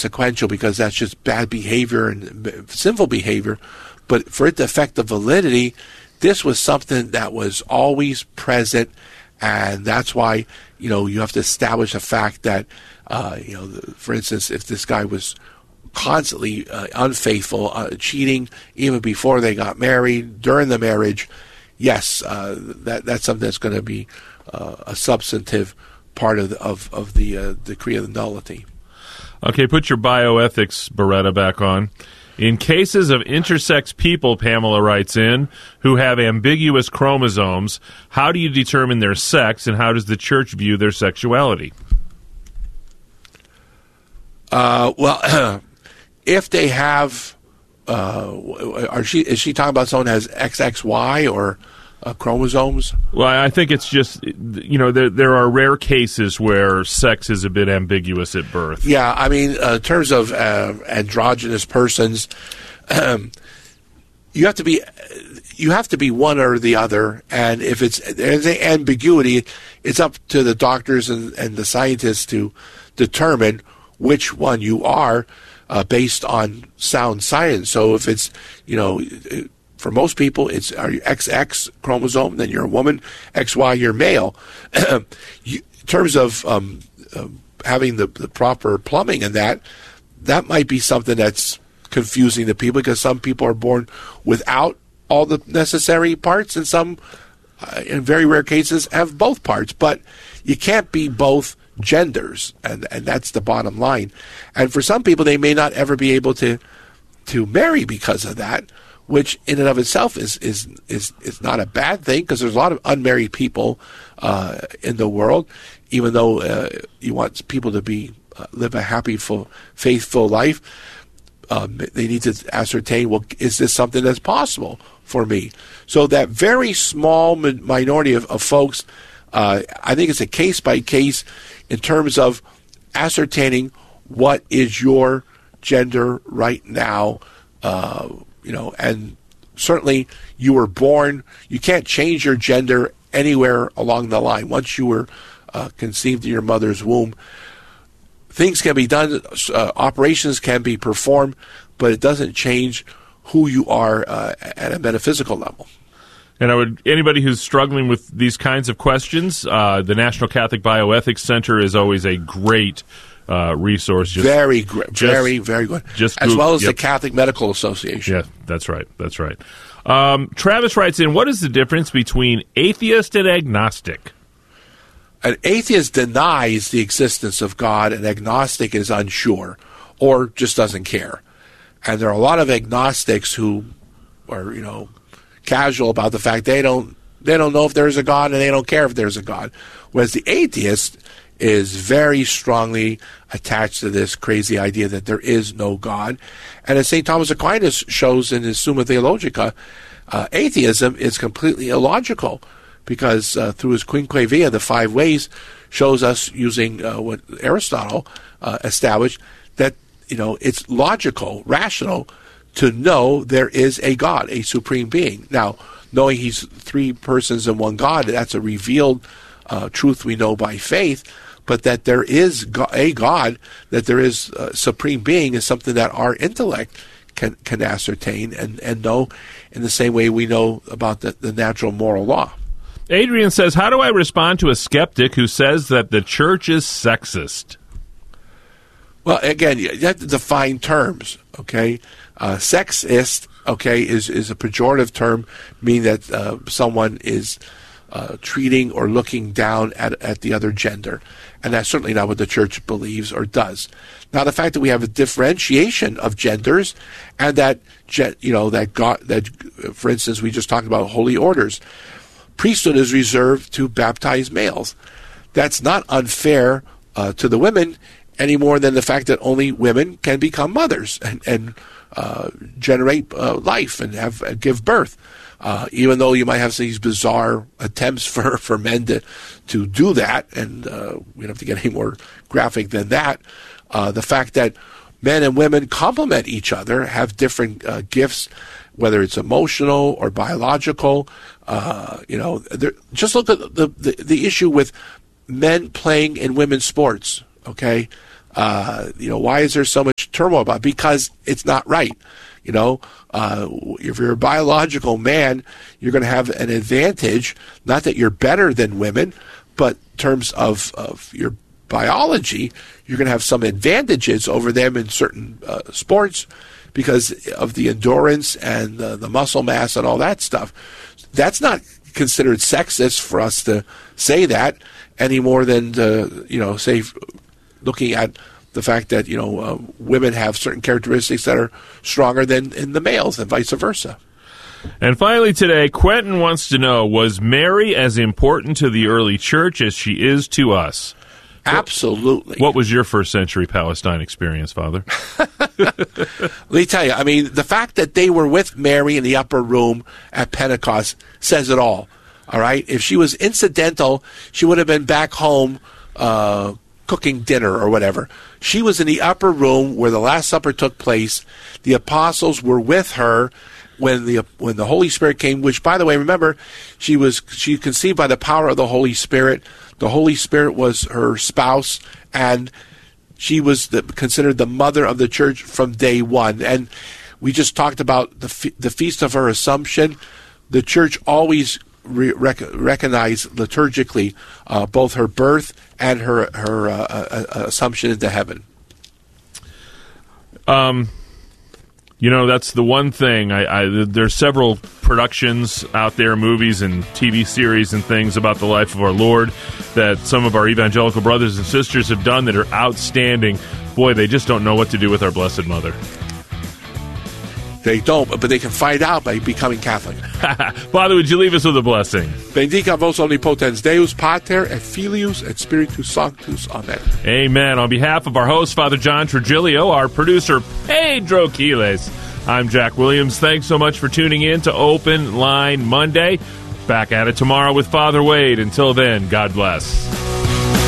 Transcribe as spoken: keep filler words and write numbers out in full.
consequential because that's just bad behavior and sinful behavior. But for it to affect the validity, this was something that was always present, and that's why, you know, you have to establish a fact that, uh, you know, for instance, if this guy was constantly uh, unfaithful, uh, cheating, even before they got married, during the marriage, yes, uh, that that's something that's going to be uh, a substantive part of the, of, of the uh, decree of the nullity. Okay, put your bioethics Beretta back on. In cases of intersex people, Pamela writes in, who have ambiguous chromosomes, how do you determine their sex, and how does the church view their sexuality? Uh, well, if they have, uh, are she is she talking about someone who has X X Y or uh, chromosomes? Well, I think it's just, you know, there there are rare cases where sex is a bit ambiguous at birth. Yeah, I mean, uh, in terms of uh, androgynous persons, um, you have to be you have to be one or the other, and if it's there's an ambiguity, it's up to the doctors and, and the scientists to determine which one you are uh, based on sound science. So if it's, you know, for most people, it's are you X X chromosome, then you're a woman, X Y, you're male. you, in terms of um, uh, having the, the proper plumbing and that, that might be something that's confusing to people because some people are born without all the necessary parts and some, uh, in very rare cases, have both parts. But you can't be both genders, and and that's the bottom line. And for some people, they may not ever be able to to marry because of that, which in and of itself is is is, is not a bad thing, because there's a lot of unmarried people uh, in the world. Even though uh, you want people to be uh, live a happy, full, faithful life, um, they need to ascertain, well, is this something that's possible for me? So that very small minority of, of folks, uh, I think it's a case by case in terms of ascertaining what is your gender right now, uh, you know, and certainly you were born, you can't change your gender anywhere along the line. Once you were uh, conceived in your mother's womb, things can be done, uh, operations can be performed, but it doesn't change who you are uh, at a metaphysical level. And I would anybody who's struggling with these kinds of questions, uh, the National Catholic Bioethics Center is always a great uh, resource. Just, very, great, just, very, very good. Just as group, well as yep. the Catholic Medical Association. Yeah, that's right. That's right. Um, Travis writes in, what is the difference between atheist and agnostic? An atheist denies the existence of God, and agnostic is unsure or just doesn't care. And there are a lot of agnostics who are, you know, casual about the fact they don't they don't know if there's a God and they don't care if there's a God. Whereas the atheist is very strongly attached to this crazy idea that there is no God. And as Saint Thomas Aquinas shows in his Summa Theologica, uh, atheism is completely illogical, because uh, through his Quinque Via, the five ways, shows us using uh, what Aristotle uh, established, that, you know, it's logical, rational, to know there is a God, a supreme being. Now, knowing he's three persons in one God, that's a revealed uh, truth we know by faith, but that there is a God, that there is a supreme being, is something that our intellect can can ascertain and, and know in the same way we know about the, the natural moral law. Adrian says, how do I respond to a skeptic who says that the church is sexist? Well, again, you have to define terms, okay? Uh, sexist, okay, is, is a pejorative term, meaning that uh, someone is uh, treating or looking down at, at the other gender. And that's certainly not what the church believes or does. Now, the fact that we have a differentiation of genders, and that, you know, that God, that, for instance, we just talked about holy orders. Priesthood is reserved to baptized males. That's not unfair uh, to the women any more than the fact that only women can become mothers and, and uh, generate uh, life and have uh, give birth. Uh, even though you might have these bizarre attempts for, for men to, to do that, and uh, we don't have to get any more graphic than that, uh, the fact that men and women complement each other, have different uh, gifts, whether it's emotional or biological. Uh, you know, just look at the, the, the issue with men playing in women's sports, okay? Uh, you know, why is there so much turmoil about it? Because it's not right. You know, uh, if you're a biological man, you're going to have an advantage. Not that you're better than women, but in terms of, of your biology, you're going to have some advantages over them in certain uh, sports because of the endurance and uh, the muscle mass and all that stuff. That's not considered sexist for us to say that any more than to, you know, say, looking at the fact that, you know, uh, women have certain characteristics that are stronger than in the males and vice versa. And finally today, Quentin wants to know, was Mary as important to the early church as she is to us? Absolutely. What was your first century Palestine experience, Father? Let me tell you, I mean, the fact that they were with Mary in the upper room at Pentecost says it all. All right? If she was incidental, she would have been back home uh, cooking dinner or whatever. She was in the upper room where the Last Supper took place. The apostles were with her when the when the Holy Spirit came, which, by the way, remember, she was she conceived by the power of the Holy Spirit. The Holy Spirit was her spouse, and she was the, considered the mother of the church from day one. And we just talked about the fe- the feast of her Assumption. The church always re- rec- recognized liturgically uh, both her birth and her her uh, uh, Assumption into heaven. Um. You know, that's the one thing. I, I there's several productions out there, movies and T V series and things about the life of our Lord that some of our evangelical brothers and sisters have done that are outstanding. Boy, they just don't know what to do with our Blessed Mother. They don't, but they can find out by becoming Catholic. Father, would you leave us with a blessing? Bendica vos omnipotens Deus, Pater, et Filius, et Spiritus Sanctus. Amen. Amen. On behalf of our host, Father John Trigilio, our producer, Pedro Quiles, I'm Jack Williams. Thanks so much for tuning in to Open Line Monday. Back at it tomorrow with Father Wade. Until then, God bless.